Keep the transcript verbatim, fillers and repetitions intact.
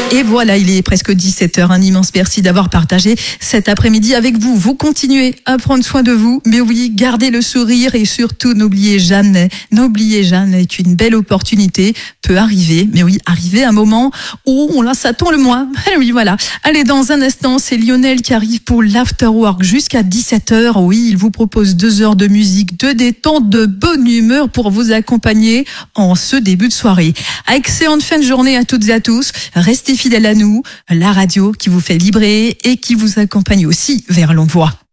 Et voilà, il est presque dix-sept heures. Un immense merci d'avoir partagé cet après-midi avec vous. Vous continuez à prendre soin de vous, mais oui, gardez le sourire et surtout n'oubliez jamais, n'oubliez jamais qu'une belle opportunité peut arriver. Mais oui, arriver un moment où on la s'attend le moins. Et oui, voilà. Allez, dans un instant, c'est Lionel qui arrive pour l'afterwork jusqu'à dix-sept heures. Oui, il vous propose deux heures de musique, de détente, de bonne humeur pour vous accompagner en ce début de soirée. Excellente fin de journée à toutes et à tous. Restez fidèles à nous, la radio qui vous fait vibrer et qui vous accompagne aussi vers l'envoi.